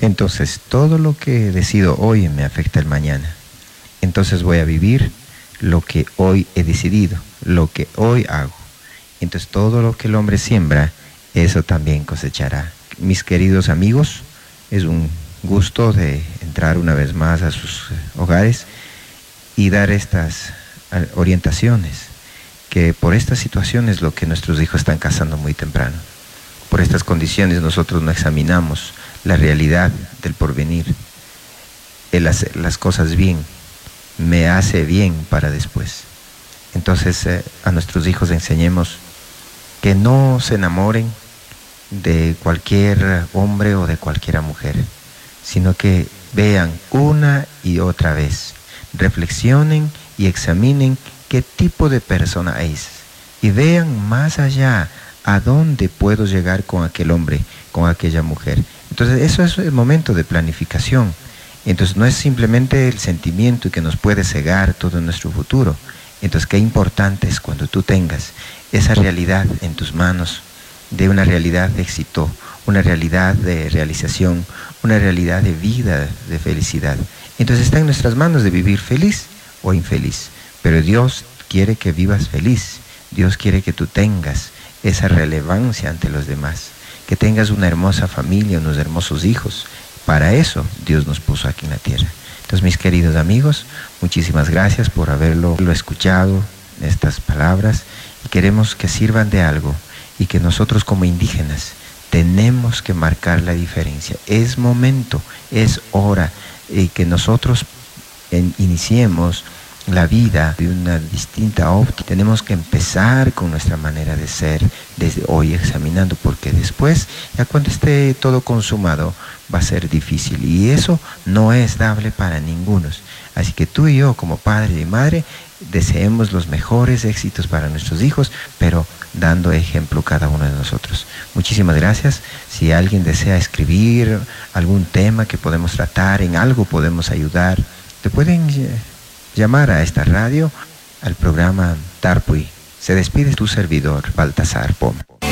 Entonces, todo lo que decido hoy me afecta el mañana. Entonces voy a vivir lo que hoy he decidido, lo que hoy hago. Entonces, todo lo que el hombre siembra, eso también cosechará. Mis queridos amigos, es un gusto de entrar una vez más a sus hogares y dar estas orientaciones, que por estas situaciones lo que nuestros hijos están casando muy temprano. Por estas condiciones nosotros no examinamos la realidad del porvenir. El hacer las cosas bien me hace bien para después. Entonces a nuestros hijos enseñemos que no se enamoren de cualquier hombre o de cualquier mujer, sino que vean una y otra vez, reflexionen y examinen qué tipo de persona es y vean más allá a dónde puedo llegar con aquel hombre, con aquella mujer. Entonces eso es el momento de planificación. Entonces no es simplemente el sentimiento que nos puede cegar todo nuestro futuro. Entonces qué importante es cuando tú tengas esa realidad en tus manos, de una realidad de éxito, una realidad de realización, una realidad de vida, de felicidad. Entonces está en nuestras manos de vivir feliz o infeliz, pero Dios quiere que vivas feliz. Dios quiere que tú tengas esa relevancia ante los demás, que tengas una hermosa familia, unos hermosos hijos. Para eso Dios nos puso aquí en la tierra. Entonces, mis queridos amigos, muchísimas gracias por haberlo escuchado, estas palabras, y queremos que sirvan de algo, y que nosotros como indígenas tenemos que marcar la diferencia. Es momento, es hora, que nosotros iniciemos la vida de una distinta óptica. Tenemos que empezar con nuestra manera de ser desde hoy, examinando, porque después, ya cuando esté todo consumado, va a ser difícil, y eso no es dable para ninguno. Así que tú y yo, como padre y madre, deseemos los mejores éxitos para nuestros hijos, pero dando ejemplo cada uno de nosotros. Muchísimas gracias. Si alguien desea escribir algún tema que podemos tratar, en algo podemos ayudar, te pueden llamar a esta radio, al programa Tarpuy. Se despide tu servidor, Baltasar Poma.